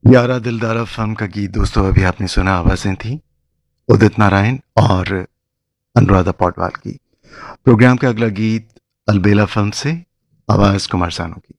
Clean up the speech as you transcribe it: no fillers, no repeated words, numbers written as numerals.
यारा दिलदारा फिल्म का गीत दोस्तों अभी आपने सुना। आवाज़ें थी उदित नारायण और अनुराधा पौडवाल की। प्रोग्राम का अगला गीत अलबेला फिल्म से, आवाज़ कुमार सानू की।